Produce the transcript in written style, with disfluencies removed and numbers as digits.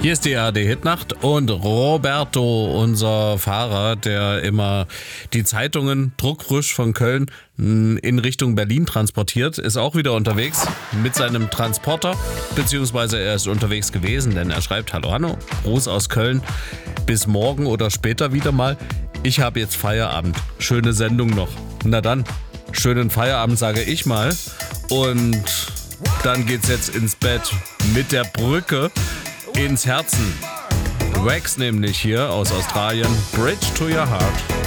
Hier ist die ARD Hitnacht und Roberto, unser Fahrer, der immer die Zeitungen druckfrisch von Köln in Richtung Berlin transportiert, ist auch wieder unterwegs mit seinem Transporter, beziehungsweise er ist unterwegs gewesen, denn er schreibt: Hallo Hanno, Gruß aus Köln, bis morgen oder später wieder mal. Ich habe jetzt Feierabend, schöne Sendung noch. Na dann, schönen Feierabend sage ich mal und dann geht's jetzt ins Bett mit der Brücke ins Herzen. Wax nämlich hier aus Australien, Bridge to Your Heart.